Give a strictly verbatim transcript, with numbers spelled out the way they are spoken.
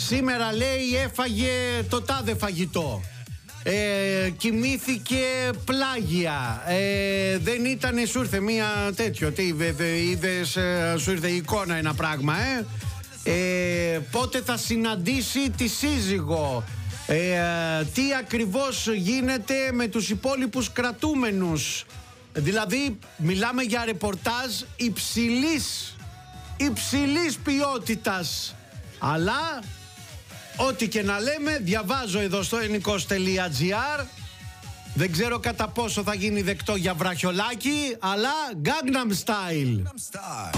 σήμερα λέει έφαγε το τάδε φαγητό. Ε, κοιμήθηκε πλάγια. ε, Δεν ήταν, σου ήρθε μία τέτοιο. Τι είδες, σου ήρθε εικόνα ένα πράγμα, ε? Ε, πότε θα συναντήσει τη σύζυγο, ε, τι ακριβώς γίνεται με τους υπόλοιπους κρατούμενους. Δηλαδή μιλάμε για ρεπορτάζ υψηλής υψηλής ποιότητας. Αλλά ό,τι και να λέμε, διαβάζω εδώ στο ενικός τελεία τζι άρ. Δεν ξέρω κατά πόσο θα γίνει δεκτό για βραχιολάκι, αλλά Gangnam Style.